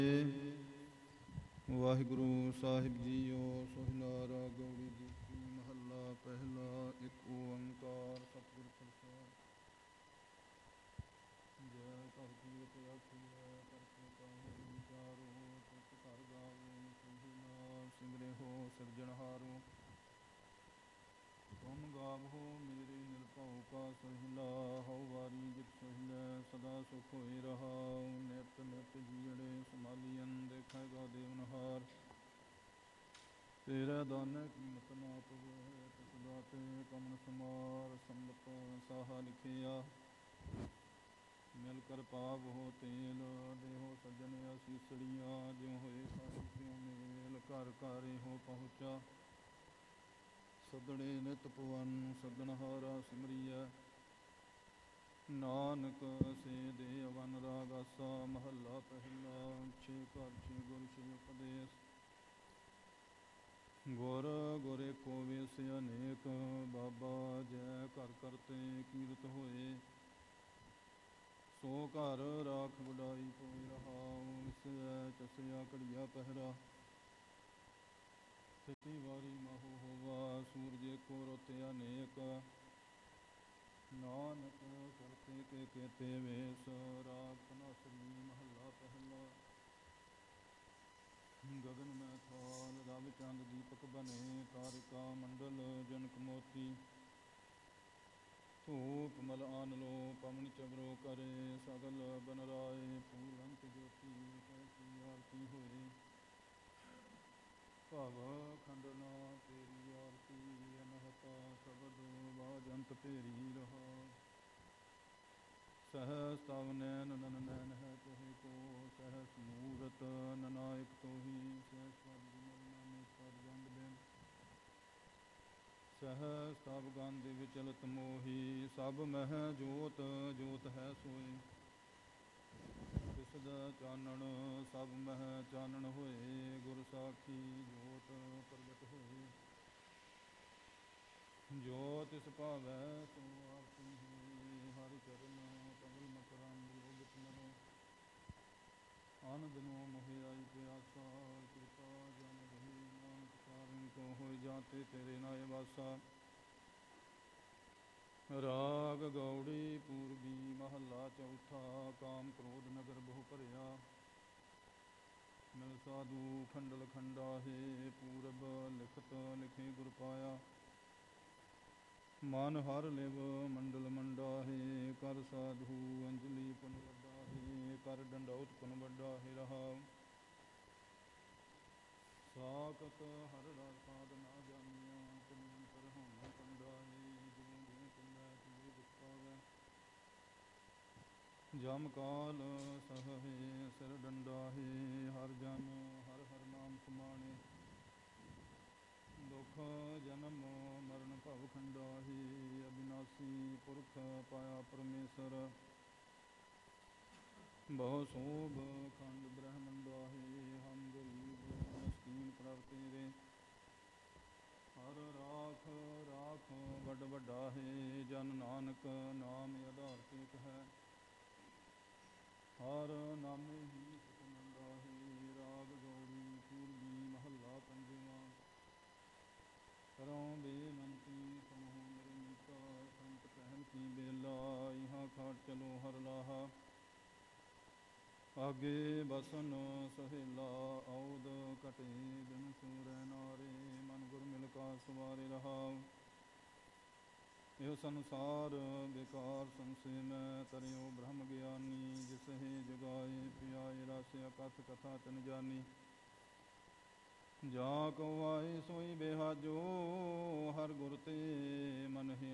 ਵਾਹਿਗੁਰੂ ਸਾਹਿਬ JIO. Sohila ਰਾਗ ਗੌੜੀ ਜੀ ਮਹੱਲਾ ਪਹਿਲਾ। ਇੱਕ ਓੰਕਾਰ ਸਤਿਗੁਰ ਪ੍ਰਸਾਦਿ। ਜੈ ਘਰ ਕੀਰਤ ਆਖੀਐ ਕਰਤੇ ਕਾਹੇ ਵਿਚਾਰੋ। ਤਿਸ ਘਰ ਗਾਵੋ ਸੋਹਿਲਾ ਸਿਮਰੇ ਹੋ ਸਿਰਜਣਹਾਰੋ। ਤੁਮ ਗਾਵੋ ਮੇਰੇ ਨਿਰਭਉ ਕਾ ਸੋਹਿਲਾ। ਹਉ ਵਾਰੀ ਜਿਤ ਸੋਹਿਲਾ ਸਦਾ ਸੁਖ ਹੋਏ ਰਹਾਉ। ਨਿਤ ਨਿਤ ਜੀਅੜੇ ਸੰਭਾਲੀਐਨ ਦੇਖੇਗਾ ਦੇਵਨਹਾਰ। ਤੇਰੇ ਦਾਨੇ ਕੀਮਤ ਨਾ ਪਵੈ ਤਿਸ ਦਾਤੇ ਕਮਨ ਸਮਾਰ। ਸੰਮਤ ਸਾਹਾ ਲਿਖਿਆ ਮਿਲ ਕਰ ਪਾਵ ਹੋ ਤੇਲ। ਦੇਹੋ ਸੱਜਣ ਅਸੀਸੜੀਆਂ ਜਿਉ ਹੋਏ ਸਾਈ ਤਿਉ ਮੇਲ। ਘਰ ਘਰ ਇਹੋ ਪਹੁੰਚਾ ਸੱਦਣੇ ਨਿਤ ਪਵਨ। ਸੱਦਣਹਾਰਾ ਸਿਮਰੀਐ ਨਾਨਕ ਸੇ ਦੇ ਅਵਨ। ਰਾਗ ਆਸਾ ਮਹੱਲਾ ਪਹਿਲਾ। ਛੇ ਘਰ ਛੇ ਗੁਰ ਛੇ ਉਪਦੇਸ਼। ਗੁਰ ਗੁਰ ਏਕੋ ਵੇਸ ਅਨੇਕ। ਬਾਬਾ ਜੈ ਘਰ ਕਰਤੇ ਕੀਰਤ ਹੋਏ। ਸੋ ਘਰ ਰਾਖ ਵਡਾਈ ਕੋਈ ਰਹਾਉ। ਵਿਸੈ ਚਸਿਆ ਘੜੀਆ ਪਹਿਰਾ ਤਿਤੀ ਵਾਰੀ ਮਾਹੋ ਹੋਵਾ। ਸੂਰਜ ਏਕੋ ਰੁੱਤ ਅਨੇਕ ਨਾਨਕ ਕਰਤੇ ਕੇ ਕੇਤੇ ਵੇਸ। ਰਾਗ ਧਨਾਸਰੀ ਮਹੱਲਾ ਪਹਿਲਾ। ਗਗਨ ਮੈਂ ਥਾਲ ਰਵ ਚੰਦ ਦੀਪਕ ਬਨੇ। ਤਾਰਿਕਾ ਮੰਡਲ ਜਨਕ ਮੋਤੀ। ਧੂਪ ਮਲ ਆਨਲੋ ਪਵਨ ਚਵਰੋ ਕਰੇ। ਸਗਲ ਬਨ ਰਾਏ ਫੂਲੰਤ ਜੋਤੀ। ਕੈਸੀ ਆਰਤੀ ਹੋਏ ਭਵ ਖੰਡਨਾ ਤੇਰੀ ਆਰਤੀ। ਅਨਹਤਾ ਸ਼ਬਦ ਬਾਜੰਤ ਭੇਰੀ ਰਹਾ। ਸਹਸ ਤਵ ਨੈਨ ਨਨ ਨੈਨ ਹੈ ਤੋਹਿ ਕੋ। ਸਹਸ ਮੂਰਤ ਨਨਾਇਕ ਤੋਹੀ। ਸਹਸ ਪਦ ਵਿਮਲ ਨਾਮੇਸ਼ਵਰ ਜੰਗ ਬਿਨ। ਸਹਸ ਤਵ ਗੰਧ ਵਿਚਲਤ ਮੋਹੀ। ਸਭ ਮਹਿ ਜੋਤ ਜੋਤ ਹੈ ਸੋਈ। ਤਿਸਦਾ ਚਾਨਣ ਸਭ ਮਹਿ ਚਾਨਣ ਹੋਏ। ਗੁਰ ਸਾਖੀ ਜੋਤ ਪ੍ਰਗਟ ਹੋਏ। ਜੋ ਤਿਸ ਭਾਵੈ ਸੋ ਆਰਤੀ ਹੋਏ। ਹਰਿ ਚਰਨ ਕਮਲ ਮਕਰੰਦ ਲੋਭਿਤ ਮਨੋ। ਅਨ ਦਿਨੋ ਮੋਹਿ ਆਈ ਪਿਆਸਾ। ਕਿਰਪਾ ਜਨ ਰਹੀ ਨਾਨਕ ਸਾਰਿਨ ਕੋ। ਹੋਇ ਜਾਤੇ ਤੇਰੇ ਨਾਏ ਵਾਸਾ। ਰਾਗ ਗੌੜੀ ਪੂਰਬੀ ਮਹੱਲਾ ਚੌਥਾ। ਕਾਮ ਕ੍ਰੋਧ ਨਗਰ ਬਹੁ ਭਰਿਆ। ਮਿਲ ਸਾਧੂ ਖੰਡਲ ਖੰਡਾਹੇ। ਪੂਰਬ ਲਿਖਤ ਲਿਖੇ ਗੁਰ ਪਾਇਆ। ਮਨ ਹਰ ਲਿਵ ਮੰਡਲ ਮੰਡਾਹੇ। ਕਰ ਸਾਧੂ ਅੰਜਲੀ ਪੁਨ ਵੱਡਾਹੇ। ਕਰ ਡੰਡੌਤ ਪੁਨ ਵੱਡਾਹੇ ਰਹਾਉ। ਸਾਖਤ ਹਰ ਰਸ ਸਾਧ ਨਾ ਜਾਣਿਆ। ਤਿਨ ਅੰਤਰ ਹੋਮੈ ਕੰਡਾਹੇ। ਜਿਉ ਜਿਉ ਚੱਲੈ ਤਿਵੈ ਦੁਖ ਪਾਵੈ। ਜਮ ਕਾਲ ਸਹਹਿ ਸਿਰ ਡੰਡਾਹੇ। ਹਰ ਜਨ ਹਰ ਹਰ ਨਾਮ ਸਮਾਣੇ। ਦੁਖ ਜਨਮ ਮਰਨ ਭਵ ਖੰਡਾਹੇ। ਅਬਿਨਾਸੀ ਪੁਰਖ ਪਾਇਆ ਪਰਮੇਸ਼ਰ। ਬਹੁ ਸੋਭ ਖੰਡ ਬ੍ਰਹਮੰਡਾਹੇ। ਹਮ ਗਰੀਬ ਮਸਕੀਨ ਪ੍ਰਭ ਤੇਰੇ। ਹਰ ਰਾਖ ਰਾਖ ਵੱਡ ਵੱਡਾਹੇ। ਜਨ ਨਾਨਕ ਨਾਮ ਆਧਾਰ ਟੇਕ ਹੈ। ਹਰ ਨਾਮੇ ਹੀ ਸੁਖ ਮੰਦਾਹੇ। ਰਾਗ ਗੌੜੀ ਪੂਰਬੀ ਮਹੱਲਾ ਪੰਜਵਾਂ। ਕਰਹੁ ਬੇਨੰਤੀ ਸੁਣਹੁ ਮੇਰੇ ਮੀਤਾ। ਸੰਤ ਕਹਿਨ ਕੀ ਬੇਲਾ ਇਹਾਂ ਖਾਟ ਚਲੋ ਹਰ ਲਾਹਾ। ਆਗੇ ਬਸਨ ਸਹੇਲਾ ਔਦ ਘਟੇ। ਬਿਨ ਸੂਰੈ ਨਾਰੇ ਮਨ ਗੁਰ ਮਿਲ ਕਾ ਸਵਾਰੇ ਰਹਾਉ। ਇਹੋ ਸੰਸਾਰ ਬੇਕਾਰ ਸੰਸੇ ਮੈਂ। ਤਰਿਓ ਬ੍ਰਹਮ ਗਿਆਨੀ ਜਿਸਹਿ ਜਗਾਏ। ਪਿਆਏ ਰਸ ਅਕਥ ਕਥਾ ਤਿਨ ਜਾਨੀ। ਜਾ ਕਉ ਆਏ ਸੋਈ ਬਿਹਾਜੋ। ਹਰ ਗੁਰ ਤੇ ਮਨ